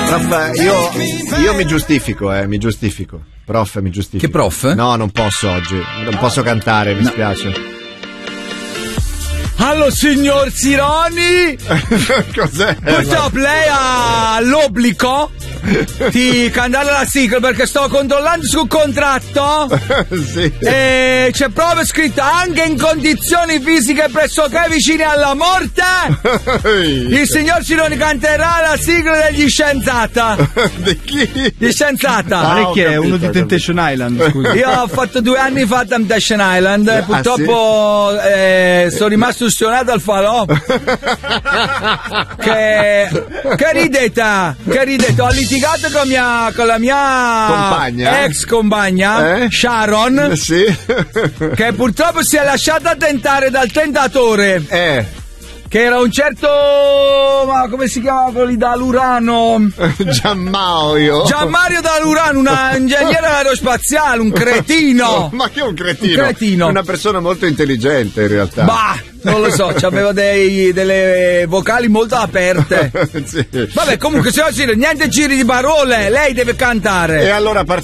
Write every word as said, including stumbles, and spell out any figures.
Prof, io, io mi giustifico, eh, mi giustifico. Prof, mi giustifico. Che prof? No, non posso oggi. Non posso cantare, mi no. spiace. Allo signor Sironi! Cos'è? Purtroppo lei ha l'obbligo di cantare la sigla perché sto controllando sul contratto. Sì. E c'è proprio scritto anche in condizioni fisiche pressoché vicine alla morte. Il signor Sironi canterà la sigla degli Scienzata. Di chi? Di Scienzata. Ah, Non è ho che è capito, uno di ho Temptation Island, scusa. Io ho fatto due anni fa Temptation Island. Ah, Purtroppo sì? eh, sono rimasto ustionato al falò. che, che ridete? Che ridete? Ho litigato con, mia, con la mia compagna, ex compagna eh? Sharon. Sì. Che purtroppo si è lasciata tentare dal tentatore. Eh. Che era un certo. Ma come si chiamava quello lì da Lurano? Gianmario. Gianmario da Lurano, un ingegnere aerospaziale, un cretino. Ma che un cretino? Un cretino. Una persona molto intelligente in realtà. Bah, non lo so, c'aveva dei, delle vocali molto aperte. Sì. Vabbè, comunque, signor Sire, niente giri di parole, lei deve cantare. E allora partiamo.